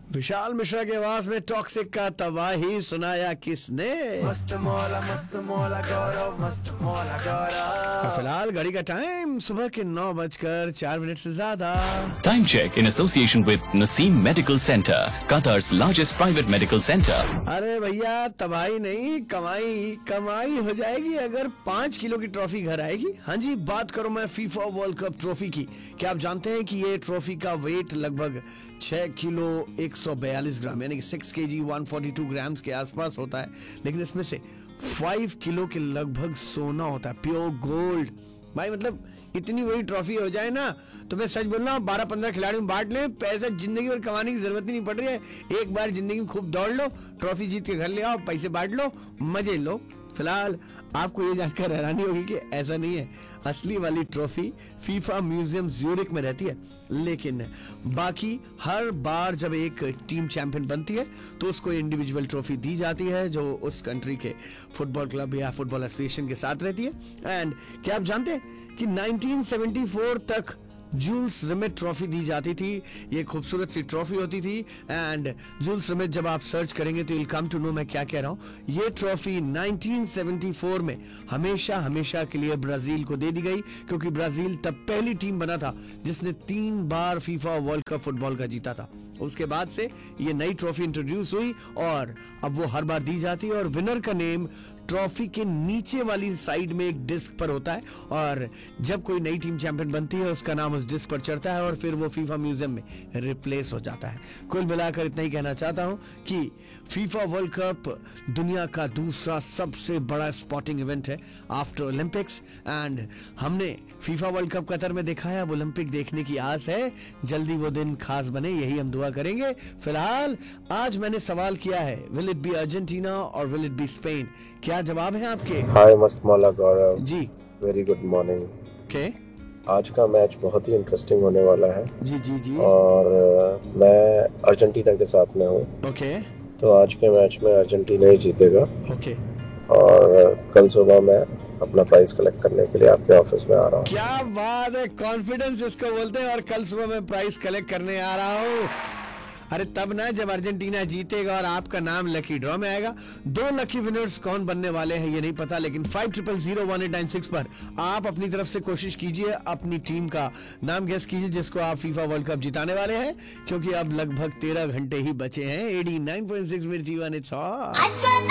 विशाल मिश्रा के आवाज में टॉक्सिक का तबाही सुनाया किसने? मस्त मौला गौरव मस्त मौला गौरव। फिलहाल घड़ी का टाइम सुबह के 9:04 से ज्यादा। Time check in association with Naseem Medical Center, Qatar's largest private medical center. अरे भैया तबाही नहीं कमाई हो जाएगी अगर 5 किलो की ट्रॉफी घर आएगी। हाँ जी, बात करूं मैं फीफा वर्ल्ड कप ट्रॉफी की। क्या आप जानते हैं कि ये ट्रॉफी का वेट लगभग 6 किलो 142 ग्राम यानी कि 6 kg 142 ग्राम्स के आसपास होता है, लेकिन इसमें से 5 किलो के लगभग सोना होता है, प्योर गोल्ड। भाई मतलब इतनी बड़ी ट्रॉफी हो जाए ना तो मैं सच बोल रहा हूँ 12-15 खिलाड़ियों में बांट लें, पैसा जिंदगी भर कमाने की जरूरत ही नहीं पड़ रही है। एक बार जिंदगी में खूब दौड़ लो, ट्रॉफी जीत के घर ले आओ, पैसे बांट लो, मजे लो। फिलहाल आपको ये जानकर हैरानी होगी कि ऐसा नहीं है, असली वाली ट्रॉफी फीफा म्यूजियम ज्यूरिक में रहती है, लेकिन बाकी हर बार जब एक टीम चैंपियन बनती है तो उसको इंडिविजुअल ट्रॉफी दी जाती है जो उस कंट्री के फुटबॉल क्लब या फुटबॉल एसोसिएशन के साथ रहती है। एंड क्या आप जानते हैं कि 1974 तक जूल्स रिमेट ट्रॉफी दी जाती थी। ये खूबसूरत सी ट्रॉफी होती थी एंड जूल्स रिमेट जब आप सर्च करेंगे तो you'll come to know मैं क्या कह रहा हूं। ये ट्रॉफी 1974 में हमेशा के लिए ब्राजील को दे दी गई, क्योंकि ब्राजील तब पहली टीम बना था जिसने 3 बार फीफा वर्ल्ड कप फुटबॉल का जीता था। उसके बाद से ये नई ट्रॉफी इंट्रोड्यूस हुई और अब वो हर बार दी जाती है और विनर का नेम ट्रॉफी के नीचे वाली साइड में एक डिस्क पर होता है और जब कोई नई टीम चैंपियन बनती है उसका नाम उस डिस्क पर चढ़ता है और फिर वो फीफा म्यूजियम में रिप्लेस हो जाता है। कुल मिलाकर इतना ही कहना चाहता हूं कि फीफा वर्ल्ड कप दुनिया का दूसरा सबसे बड़ा स्पोर्टिंग इवेंट है आफ्टर ओलंपिक्स एंड हमने फीफा वर्ल्ड कप कतर में देखा है। अब ओलंपिक देखने की आस है, जल्दी वो दिन खास बने, यही हम दुआ करेंगे। फिलहाल आज मैंने सवाल किया है, विल इट बी अर्जेंटीना और विल इट बी स्पेन? क्या जवाब है आपके? हाय मस्त मौला Gaurav ji, very good morning. Okay, आज का मैच बहुत ही इंटरेस्टिंग होने वाला है जी जी जी, और मैं अर्जेंटीना के साथ में हूँ, ओके तो आज के मैच में अर्जेंटीना ही जीतेगा। ओके। और कल सुबह मैं अपना प्राइज कलेक्ट करने के लिए आपके ऑफिस में आ रहा हूँ। क्या बात है, कॉन्फिडेंस इसको बोलते हैं। और कल सुबह मैं प्राइज कलेक्ट करने आ रहा हूँ। अरे तब ना जब अर्जेंटीना जीतेगा और आपका नाम लकी ड्रॉ में आएगा। 2 लकी विनर्स कौन बनने वाले हैं ये नहीं पता, लेकिन 50000189 पर आप अपनी तरफ से कोशिश कीजिए, अपनी टीम का नाम गेस कीजिए जिसको आप फीफा वर्ल्ड कप जिताने वाले हैं, क्योंकि अब लगभग 13 घंटे ही बचे हैं। 89.6 मिर्ची वन, इट्स हॉट।